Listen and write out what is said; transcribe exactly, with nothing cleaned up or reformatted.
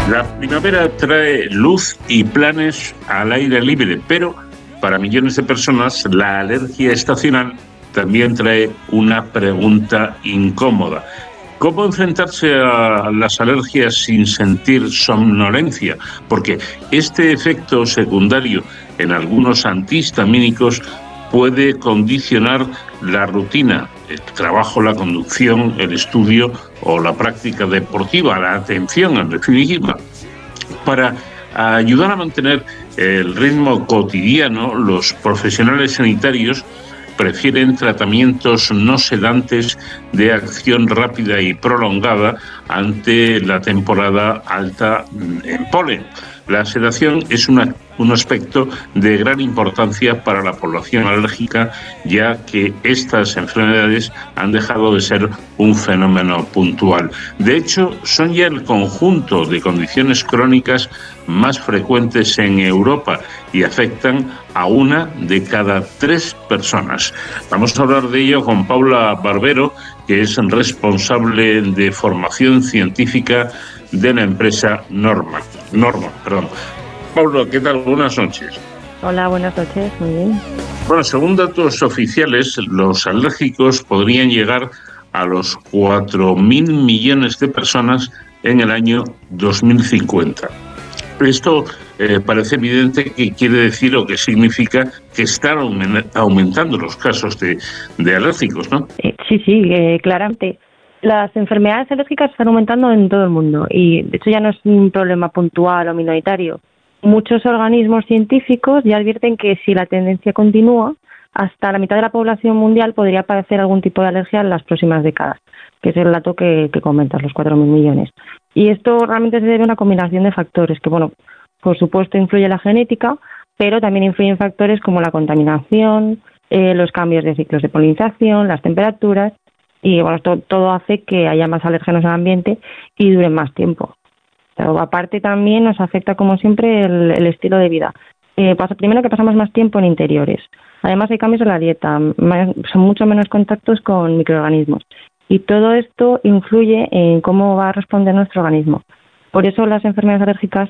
La primavera trae luz y planes al aire libre, pero para millones de personas la alergia estacional también trae una pregunta incómoda. ¿Cómo enfrentarse a las alergias sin sentir somnolencia? Porque este efecto secundario en algunos antihistamínicos puede condicionar la rutina, el trabajo, la conducción, el estudio o la práctica deportiva, la atención en definitiva. Para ayudar a mantener el ritmo cotidiano, los profesionales sanitarios prefieren tratamientos no sedantes de acción rápida y prolongada ante la temporada alta en polen. La sedación es una, un aspecto de gran importancia para la población alérgica, ya que estas enfermedades han dejado de ser un fenómeno puntual. De hecho, son ya el conjunto de condiciones crónicas más frecuentes en Europa y afectan a una de cada tres personas. Vamos a hablar de ello con Paula Barbero, que es responsable de formación científica de la empresa Norma. Norma, perdón. Paula, ¿qué tal? Buenas noches. Hola, buenas noches, muy bien. Bueno, según datos oficiales, los alérgicos podrían llegar a los cuatro mil millones de personas en el año dos mil cincuenta. Esto eh, parece evidente que quiere decir o que significa que están aumentando los casos de, de alérgicos, ¿no? Eh, sí, sí, eh, claramente. Las enfermedades alérgicas están aumentando en todo el mundo y de hecho ya no es un problema puntual o minoritario. Muchos organismos científicos ya advierten que si la tendencia continúa, hasta la mitad de la población mundial podría padecer algún tipo de alergia en las próximas décadas, que es el dato que, que comentas, los cuatro mil millones. Y esto realmente se debe a una combinación de factores que, bueno, por supuesto influye la genética, pero también influyen factores como la contaminación, eh, los cambios de ciclos de polinización, las temperaturas. Y bueno, esto todo hace que haya más alérgenos en el ambiente y duren más tiempo. Pero aparte también nos afecta, como siempre, el, el estilo de vida. Eh, pasa, primero que pasamos más tiempo en interiores. Además hay cambios en la dieta, más, son mucho menos contactos con microorganismos. Y todo esto influye en cómo va a responder nuestro organismo. Por eso las enfermedades alérgicas